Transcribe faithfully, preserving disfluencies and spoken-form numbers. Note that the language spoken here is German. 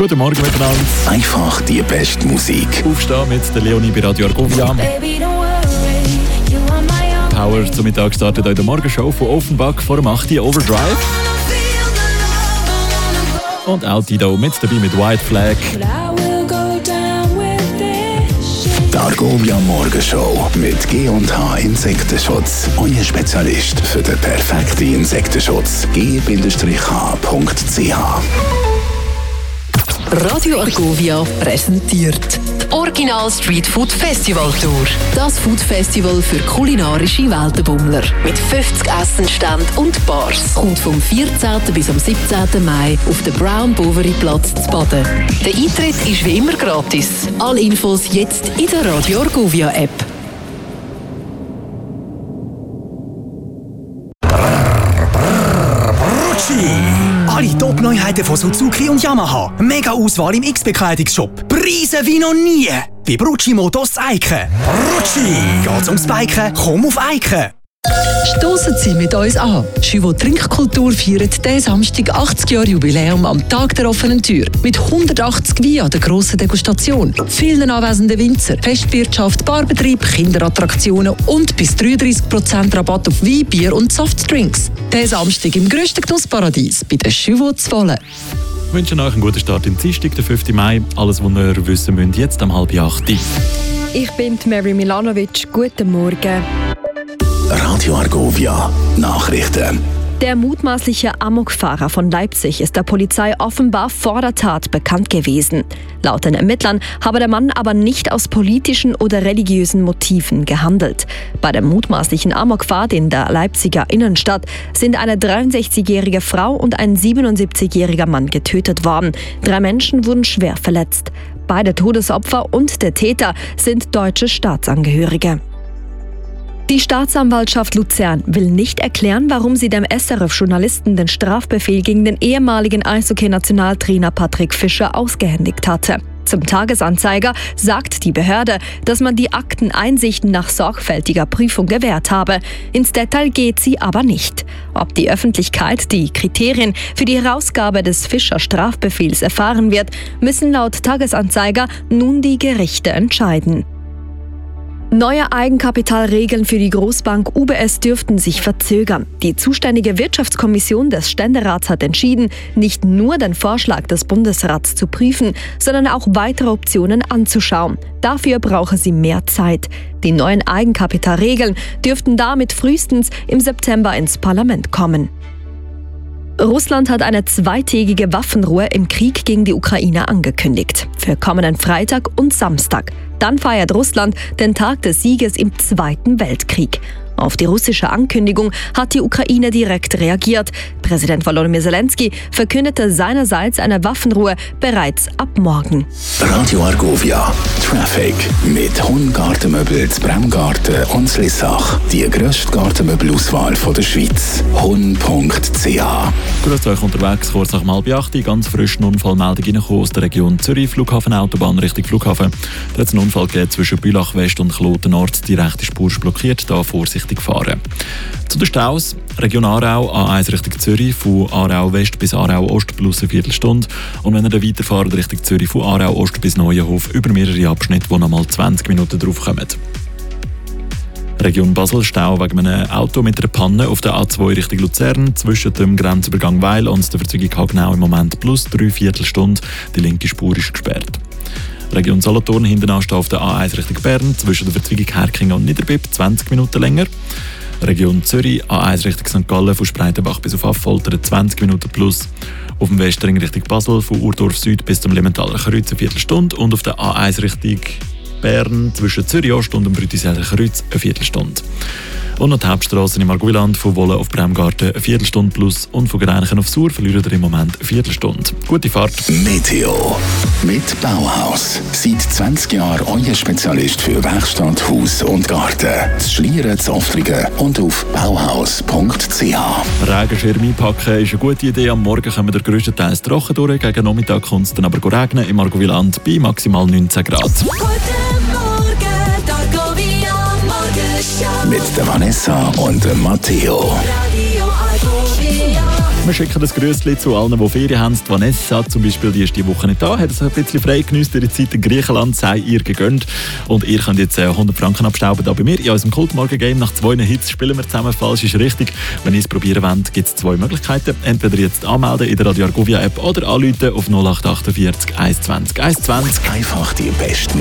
Guten Morgen miteinander. Einfach die beste Musik. Aufstehen mit der Leonie bei Radio Argovia. Power zum Mittag startet heute Morgenshow von Offenbach vor dem acht Uhr Overdrive. Und Altido mit dabei mit White Flag. Die Argovia Morgenshow mit G und H Insektenschutz. Euer Spezialist für den perfekten Insektenschutz. g Bindestrich h punkt c h. Radio Argovia präsentiert die Original Street Food Festival Tour. Das Food Festival für kulinarische Weltenbummler. Mit fünfzig Essenständen und Bars. Kommt vom vierzehnten bis am siebzehnten Mai auf den Brown Boveri Platz zu Baden. Der Eintritt ist wie immer gratis. Alle Infos jetzt in der Radio Argovia App. Alle Top-Neuheiten von Suzuki und Yamaha. Mega Auswahl im X-Bekleidungsshop. Preise wie noch nie. Wie Brucci Motos Eiken. Brucci. Geht's ums Biken? Komm auf Eiken. Stossen Sie mit uns an. Chivot Trinkkultur feiert diesen Samstag achtzig Jahre Jubiläum am Tag der offenen Tür. Mit hundertachtzig Wein an der grossen Degustation, vielen anwesenden Winzer, Festwirtschaft, Barbetrieb, Kinderattraktionen und bis dreiunddreissig Prozent Rabatt auf Wein, Bier und Softdrinks. Diesen Samstag im grössten Genussparadies bei den Chivot zu Wohlen. Ich wünsche euch einen guten Start im Dienstag, den fünften Mai. Alles, was ihr wissen müsst, jetzt um halb acht. Ich bin Mary Milanovic. Guten Morgen. Radio Argovia Nachrichten. Der mutmaßliche Amokfahrer von Leipzig ist der Polizei offenbar vor der Tat bekannt gewesen. Laut den Ermittlern habe der Mann aber nicht aus politischen oder religiösen Motiven gehandelt. Bei der mutmaßlichen Amokfahrt in der Leipziger Innenstadt sind eine dreiundsechzigjährige Frau und ein siebenundsiebzigjähriger Mann getötet worden. Drei Menschen wurden schwer verletzt. Beide Todesopfer und der Täter sind deutsche Staatsangehörige. Die Staatsanwaltschaft Luzern will nicht erklären, warum sie dem S R F-Journalisten den Strafbefehl gegen den ehemaligen Eishockey-Nationaltrainer Patrick Fischer ausgehändigt hatte. Zum Tagesanzeiger sagt die Behörde, dass man die Akteneinsichten nach sorgfältiger Prüfung gewährt habe. Ins Detail geht sie aber nicht. Ob die Öffentlichkeit die Kriterien für die Herausgabe des Fischer-Strafbefehls erfahren wird, müssen laut Tagesanzeiger nun die Gerichte entscheiden. Neue Eigenkapitalregeln für die Großbank U B S dürften sich verzögern. Die zuständige Wirtschaftskommission des Ständerats hat entschieden, nicht nur den Vorschlag des Bundesrats zu prüfen, sondern auch weitere Optionen anzuschauen. Dafür brauche sie mehr Zeit. Die neuen Eigenkapitalregeln dürften damit frühestens im September ins Parlament kommen. Russland hat eine zweitägige Waffenruhe im Krieg gegen die Ukraine angekündigt. Für kommenden Freitag und Samstag. Dann feiert Russland den Tag des Sieges im Zweiten Weltkrieg. Auf die russische Ankündigung hat die Ukraine direkt reagiert. Präsident Volodymyr Zelensky verkündete seinerseits eine Waffenruhe bereits ab morgen. Radio Argovia Traffic mit Hun Gartenmöbel zu Bremgarten und Lissach. Die grösste Gartenmöbelauswahl der Schweiz. hun punkt c h. Grüßt euch unterwegs, kurz nach halb acht. Ganz frisch eine Unfallmeldung reingekommen aus der Region Zürich. Flughafenautobahn Richtung Flughafen. Da hat es einen Unfall gegeben zwischen Bülach West und Kloten Nord. Die rechte Spur ist blockiert. Da Vorsicht fahren. Zu den Staus. Region Aarau, A eins Richtung Zürich, von Aarau West bis Aarau Ost plus eine Viertelstunde. Und wenn ihr dann weiterfahrt Richtung Zürich, von Aarau Ost bis Neuenhof, über mehrere Abschnitte, wo nochmal zwanzig Minuten drauf kommen. Region Basel, Stau wegen einem Auto mit einer Panne auf der A zwei Richtung Luzern, zwischen dem Grenzübergang Weil und der Verzweigung Hagenau im Moment plus drei Viertelstunden. Die linke Spur ist gesperrt. Region Solothurn, hinten anstehen auf der A eins Richtung Bern, zwischen der Verzweigung Herkingen und Niederbipp, zwanzig Minuten länger. Region Zürich, A eins Richtung Sankt Gallen, von Spreitenbach bis auf Affoltern, zwanzig Minuten plus. Auf dem Westring Richtung Basel, von Urdorf Süd bis zum Emmentaler Kreuz, eine Viertelstunde. Und auf der A eins Richtung Bern, zwischen Zürich Ost und dem Brütiseler Kreuz, eine Viertelstunde. Und noch die Hauptstrasse im Arguiland, von Wohlen auf Bremgarten eine Viertelstunde plus und von Grenchen auf Sur verlieren wir im Moment eine Viertelstunde. Gute Fahrt. Meteo mit Bauhaus. Seit zwanzig Jahren euer Spezialist für Werkstatt, Haus und Garten. Das Schlieren, das Offringen und auf bauhaus punkt c h. Regenschirm einpacken ist eine gute Idee. Am Morgen kommen wir grösstenteils trocken durch. Gegen Nachmittag kommt es dann aber regnen im Arguiland bei maximal neunzehn Grad. Mit der Vanessa und dem Matteo. Radio Argovia. Wir schicken das Grüßli zu allen, die Ferien haben. Die Vanessa zum Beispiel, die ist diese Woche nicht da, hat es ein bisschen frei genießt, ihre Zeit in Griechenland sei ihr gegönnt. Und ihr könnt jetzt hundert Franken abstauben da bei mir. In unserem Kultmorgen-Game nach zwei Hits spielen wir zusammen. Falsch ist richtig. Wenn ihr es probieren wollt, gibt es zwei Möglichkeiten. Entweder jetzt anmelden in der Radio Argovia App oder anrufen auf null acht acht vier eins zwei eins eins zwei. Einfach die besten